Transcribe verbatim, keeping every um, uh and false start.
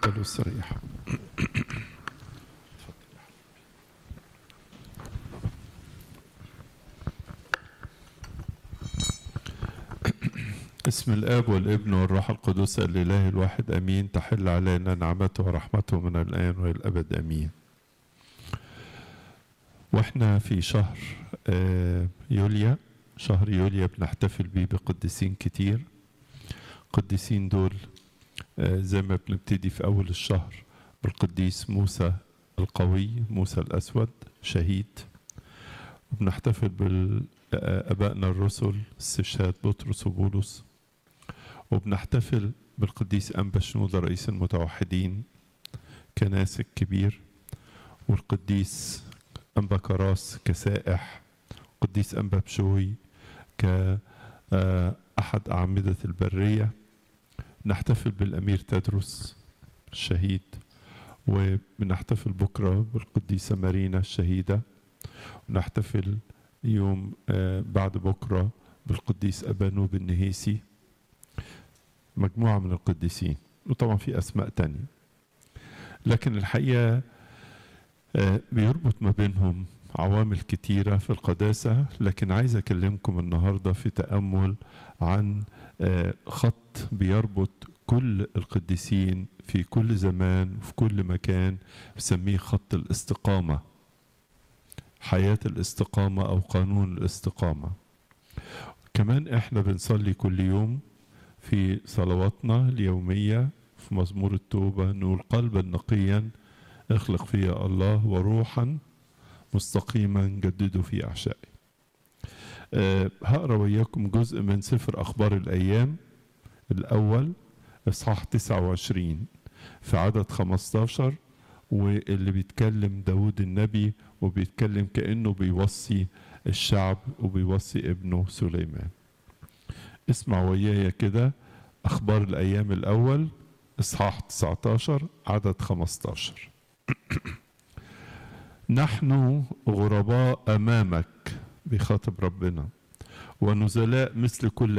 تفضلوا استريحوا. بسم الآب والابن والروح القدس الإله الواحد أمين. تحل علينا نعمته ورحمته من الآن وإلى الأبد أمين. وإحنا في شهر يوليا، شهر يوليا بنحتفل بيه بقديسين كتير. قديسين دول زي ما بنبتدي في أول الشهر بالقديس موسى القوي، موسى الأسود شهيد. وبنحتفل بالآبائنا الرسل استشهاد بطرس وبولس. وبنحتفل بالقديس أنبا شنودة رئيس المتوحدين كناس الكبير، والقديس أنبا كراس كسائح، قديس أنبا بشوي كأحد أعمدة البرية. نحتفل بالأمير تدرس الشهيد، وبنحتفل بكرة بالقديسة مارينا الشهيدة، ونحتفل يوم بعد بكرة بالقديس أبانوب النهيسي. مجموعة من القديسين، وطبعا في أسماء تانية، لكن الحقيقة بيربط ما بينهم عوامل كتيرة في القداسة. لكن عايز أكلمكم النهاردة في تأمل عن خط بيربط كل القديسين في كل زمان وفي كل مكان، بسميه خط الاستقامة، حياة الاستقامة أو قانون الاستقامة. كمان احنا بنصلي كل يوم في صلواتنا اليومية في مزمور التوبة نقول قلبا نقيا اخلق فيا الله وروحا مستقيما جدده في أحشائي. أه هقرأ وياكم جزء من سفر أخبار الأيام الأول إصحاح تسعة وعشرين في عدد خمستاشر، واللي بيتكلم داود النبي وبيتكلم كأنه بيوصي الشعب وبيوصي ابنه سليمان. اسمع ويايا كده أخبار الأيام الأول إصحاح تسعة عشر عدد خمستاشر. نحن غرباء أمامك، بيخاطب ربنا، ونزلاء مثل كل